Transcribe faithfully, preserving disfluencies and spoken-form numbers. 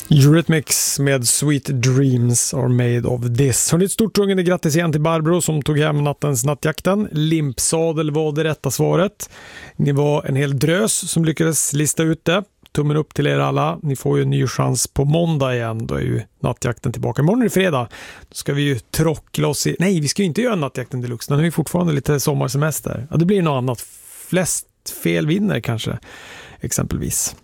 Eurythmics med Sweet Dreams are made of this. Hörrni, ett stort rungande grattis igen till Barbro som tog hem nattens nattjakten. Limpsadel var det rätta svaret. Ni var en hel drös som lyckades lista ut det. Tummen upp till er alla. Ni får ju en ny chans på måndag igen. Då är ju nattjakten tillbaka. Imorgon är det fredag. Då ska vi ju trockla oss i... Nej, vi ska ju inte göra nattjakten deluxe. Den har ju fortfarande lite sommarsemester. Ja, det blir något annat. Flest fel vinner kanske, exempelvis.